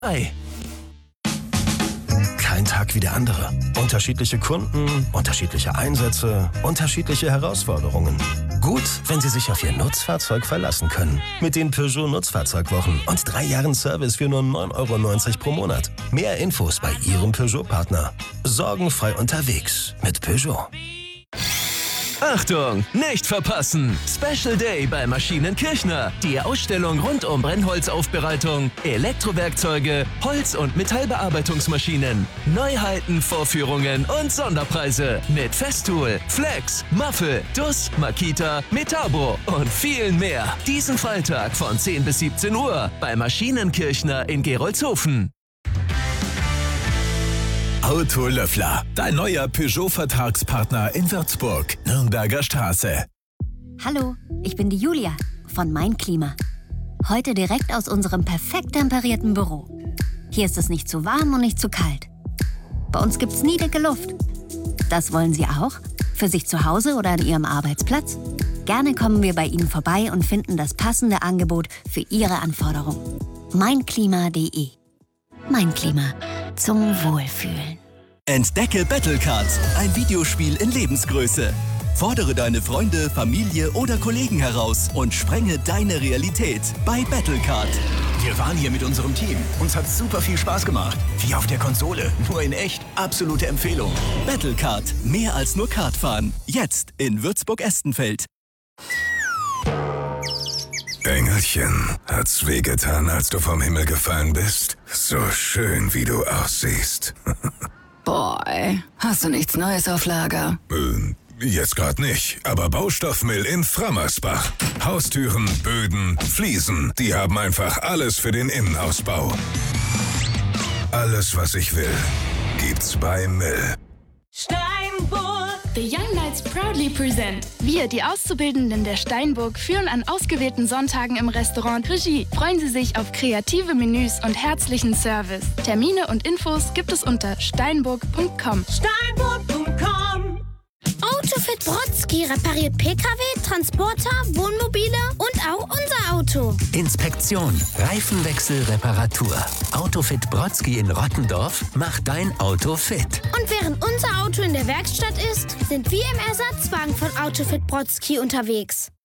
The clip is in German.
Ei. Kein Tag wie der andere. Unterschiedliche Kunden, unterschiedliche Einsätze, unterschiedliche Herausforderungen. Gut, wenn Sie sich auf Ihr Nutzfahrzeug verlassen können. Mit den Peugeot Nutzfahrzeugwochen und 3 Jahren Service für nur 9,90 € pro Monat. Mehr Infos bei Ihrem Peugeot-Partner. Sorgenfrei unterwegs mit Peugeot. Achtung, nicht verpassen! Special Day bei Maschinen Kirchner. Die Ausstellung rund um Brennholzaufbereitung, Elektrowerkzeuge, Holz- und Metallbearbeitungsmaschinen. Neuheiten, Vorführungen und Sonderpreise mit Festool, Flex, Maffel, DUS, Makita, Metabo und vielen mehr. Diesen Freitag von 10 bis 17 Uhr bei Maschinen Kirchner in Gerolzhofen. Autolöffler, dein neuer Peugeot-Vertragspartner in Würzburg, Nürnberger Straße. Hallo, ich bin die Julia von Mein Klima. Heute direkt aus unserem perfekt temperierten Büro. Hier ist es nicht zu warm und nicht zu kalt. Bei uns gibt's nie dicke Luft. Das wollen Sie auch? Für sich zu Hause oder an Ihrem Arbeitsplatz? Gerne kommen wir bei Ihnen vorbei und finden das passende Angebot für Ihre Anforderungen. Meinklima.de. Mein Klima. Zum Wohlfühlen. Entdecke Battlecard, ein Videospiel in Lebensgröße. Fordere deine Freunde, Familie oder Kollegen heraus und sprenge deine Realität bei Battlecard. Wir waren hier mit unserem Team. Uns hat super viel Spaß gemacht. Wie auf der Konsole, nur in echt. Absolute Empfehlung. Battlecard, mehr als nur Kartfahren. Jetzt in Würzburg-Estenfeld. Engelchen, hat's wehgetan, als du vom Himmel gefallen bist? So schön, wie du aussiehst. Boah, ey. Hast du nichts Neues auf Lager? Jetzt grad nicht, aber Baustoffmill in Frammersbach. Haustüren, Böden, Fliesen, die haben einfach alles für den Innenausbau. Alles, was ich will, gibt's bei Mill. Steinburg! The Young Knights proudly present. Wir, die Auszubildenden der Steinburg, führen an ausgewählten Sonntagen im Restaurant Regie. Freuen Sie sich auf kreative Menüs und herzlichen Service. Termine und Infos gibt es unter steinburg.com. Steinburg.com. Autofit Brodsky repariert Pkw, Transporter, Wohnmobile und auch unser Auto. Inspektion, Reifenwechsel, Reparatur. Autofit Brodsky in Rottendorf macht dein Auto fit. Und während unser Auto in der Werkstatt ist, sind wir im Ersatzwagen von Autofit Brodsky unterwegs.